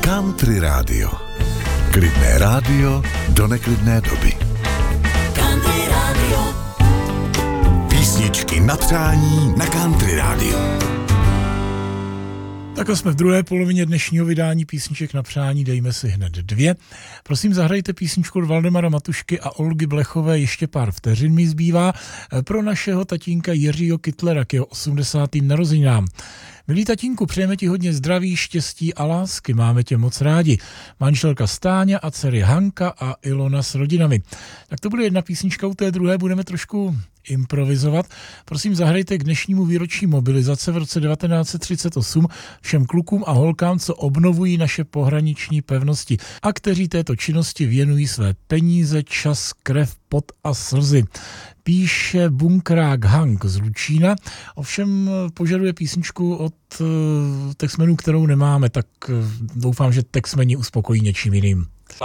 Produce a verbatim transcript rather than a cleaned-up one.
Country rádio. Klidné rádio do neklidné doby. Country rádio. Písničky na přání na Country rádiu. Tak jsme v druhé polovině dnešního vydání písniček na přání, dejme si hned dvě. Prosím, zahrajte písničku od Valdemara Matušky a Olgy Blechové, ještě pár vteřin mi zbývá, pro našeho tatínka Jiřího Kytlera k jeho osmdesátým narozeninám. Milý tatínku, přejeme ti hodně zdraví, štěstí a lásky, máme tě moc rádi. Manželka Stáňa a dcery Hanka a Ilona s rodinami. Tak to bude jedna písnička, u té druhé budeme trošku improvizovat. Prosím, zahrajte k dnešnímu výročí mobilizace v roce devatenáct set třicet osm všem klukům a holkám, co obnovují naše pohraniční pevnosti a kteří této činnosti věnují své peníze, čas, krev, pot a slzy. Píše bunkrák Hank z Lučína, ovšem požaduje písničku od Texmenů, kterou nemáme, tak doufám, že Texmeni uspokojí něčím jiným.